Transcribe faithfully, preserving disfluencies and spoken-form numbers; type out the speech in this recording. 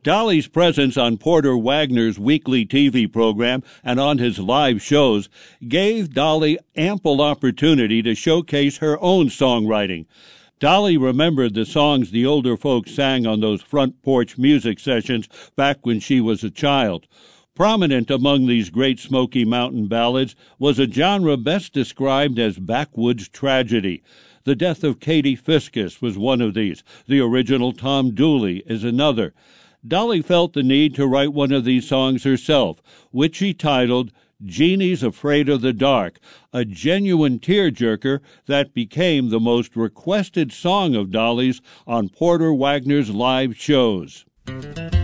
Dolly's presence on Porter Wagner's weekly T V program and on his live shows gave Dolly ample opportunity to showcase her own songwriting. Dolly remembered the songs the older folks sang on those front porch music sessions back when she was a child. Prominent among these great Smoky Mountain ballads was a genre best described as backwoods tragedy. The death of Katie Fiscus was one of these. The original Tom Dooley is another. Dolly felt the need to write one of these songs herself, which she titled Jeannie's Afraid of the Dark, a genuine tearjerker that became the most requested song of Dolly's on Porter Wagner's live shows.